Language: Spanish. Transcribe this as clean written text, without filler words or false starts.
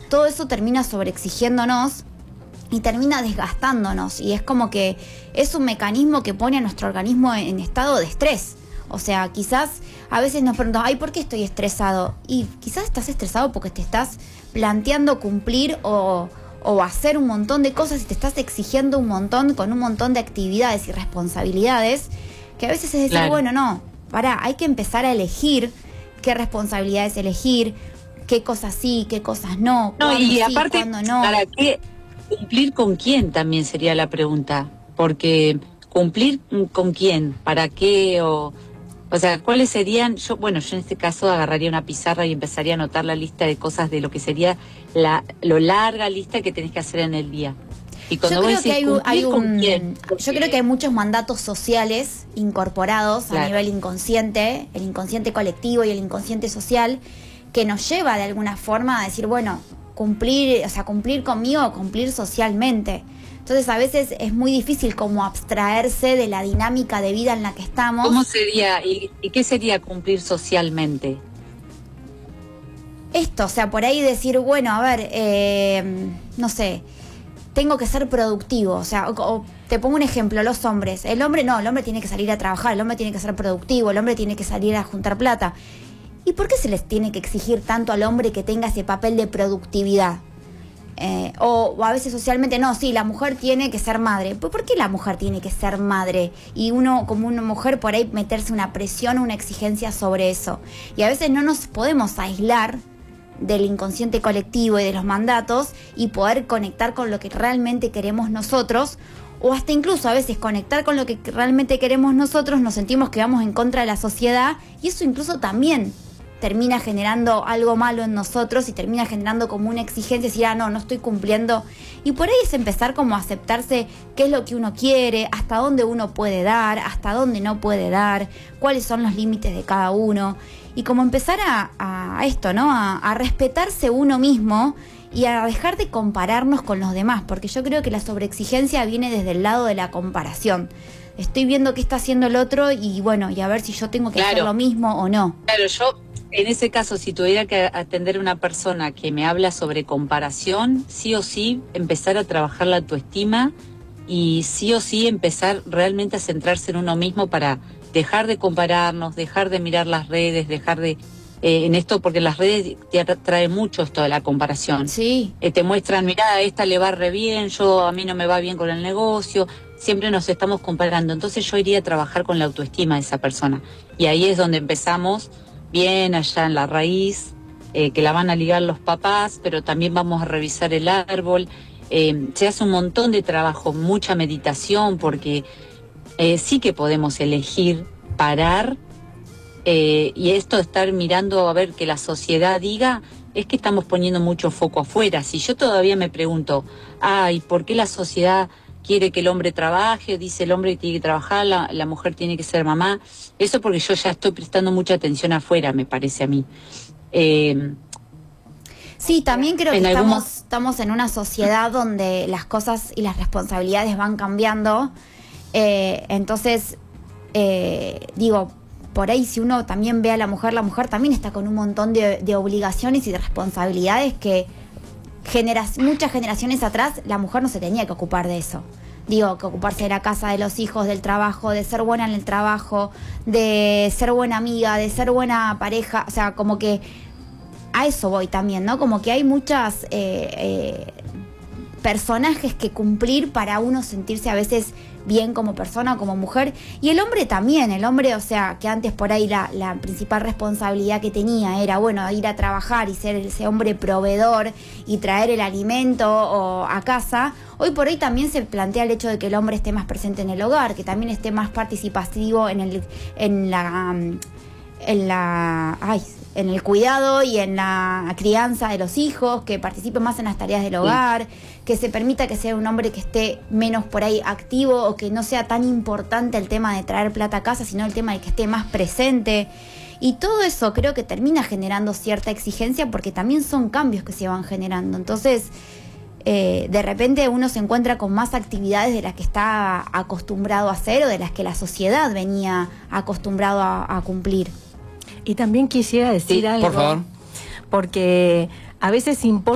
todo eso termina sobreexigiéndonos y termina desgastándonos, y es como que es un mecanismo que pone a nuestro organismo en estado de estrés. O sea, quizás a veces nos preguntamos, ay, ¿por qué estoy estresado? Y quizás estás estresado porque te estás planteando cumplir o hacer un montón de cosas y te estás exigiendo un montón con un montón de actividades y responsabilidades, que a veces es decir, claro, bueno, no, hay que empezar a elegir qué responsabilidades elegir, qué cosas sí, qué cosas no, no, cuándo y sí, aparte, cuándo no. ¿para qué cumplir con quién? También sería la pregunta, porque cumplir con quién, ¿para qué? O sea, ¿cuáles serían? Yo en este caso agarraría una pizarra y empezaría a anotar la lista de cosas de lo que sería lo larga lista que tenés que hacer en el día. Y cuando vos decís cumplir con quién, yo creo que hay muchos mandatos sociales incorporados claro, a nivel inconsciente, el inconsciente colectivo y el inconsciente social, que nos lleva de alguna forma a decir, bueno, cumplir conmigo, cumplir socialmente. Entonces a veces es muy difícil como abstraerse de la dinámica de vida en la que estamos. ¿Cómo sería y qué sería cumplir socialmente? Esto, o sea, por ahí decir, bueno, a ver, no sé, tengo que ser productivo, o sea, te pongo un ejemplo, los hombres. El hombre tiene que salir a trabajar, el hombre tiene que ser productivo, el hombre tiene que salir a juntar plata. ¿Y por qué se les tiene que exigir tanto al hombre que tenga ese papel de productividad? O a veces socialmente, no, sí, la mujer tiene que ser madre. ¿Por qué la mujer tiene que ser madre? Y uno, como una mujer, por ahí meterse una presión, una exigencia sobre eso. Y a veces no nos podemos aislar del inconsciente colectivo y de los mandatos y poder conectar con lo que realmente queremos nosotros, o hasta incluso a veces conectar con lo que realmente queremos nosotros, nos sentimos que vamos en contra de la sociedad, y eso incluso también termina generando algo malo en nosotros y termina generando como una exigencia, decir, no estoy cumpliendo. Y por ahí es empezar como a aceptarse qué es lo que uno quiere, hasta dónde uno puede dar, hasta dónde no puede dar, cuáles son los límites de cada uno. Y como empezar a esto, ¿no? A respetarse uno mismo y a dejar de compararnos con los demás, porque yo creo que la sobreexigencia viene desde el lado de la comparación. Estoy viendo qué está haciendo el otro y y a ver si yo tengo que hacer lo mismo o no. Claro, yo en ese caso, si tuviera que atender a una persona que me habla sobre comparación, sí o sí empezar a trabajar la autoestima y sí o sí empezar realmente a centrarse en uno mismo para dejar de compararnos, dejar de mirar las redes, dejar de... en esto, porque las redes te traen mucho esto de la comparación. Sí. Te muestran, mirá, a esta le va re bien, a mí no me va bien con el negocio, siempre nos estamos comparando. Entonces yo iría a trabajar con la autoestima de esa persona. Y ahí es donde empezamos, bien allá en la raíz, que la van a ligar los papás, pero también vamos a revisar el árbol. Se hace un montón de trabajo, mucha meditación, porque sí que podemos elegir parar, y esto de estar mirando a ver que la sociedad diga, es que estamos poniendo mucho foco afuera. Si yo todavía me pregunto, ¿por qué la sociedad quiere que el hombre trabaje? Dice el hombre que tiene que trabajar, la mujer tiene que ser mamá. Eso porque yo ya estoy prestando mucha atención afuera, me parece a mí. Sí, también creo que estamos en una sociedad donde las cosas y las responsabilidades van cambiando. Entonces, por ahí si uno también ve a la mujer también está con un montón de obligaciones y de responsabilidades que muchas generaciones atrás la mujer no se tenía que ocupar de eso. Que ocuparse de la casa, de los hijos, del trabajo, de ser buena en el trabajo, de ser buena amiga, de ser buena pareja. O sea, como que a eso voy también, ¿no? Como que hay muchas personajes que cumplir para uno sentirse a veces bien como persona, como mujer. Y el hombre también, o sea, que antes por ahí la principal responsabilidad que tenía era, ir a trabajar y ser ese hombre proveedor y traer el alimento a casa. Hoy por hoy también se plantea el hecho de que el hombre esté más presente en el hogar, que también esté más participativo en el cuidado y en la crianza de los hijos, que participe más en las tareas del hogar, que se permita que sea un hombre que esté menos por ahí activo, o que no sea tan importante el tema de traer plata a casa, sino el tema de que esté más presente. Y todo eso creo que termina generando cierta exigencia, porque también son cambios que se van generando. Entonces, de repente uno se encuentra con más actividades de las que está acostumbrado a hacer, o de las que la sociedad venía acostumbrado a cumplir. Y también quisiera decir algo, por favor, porque a veces importa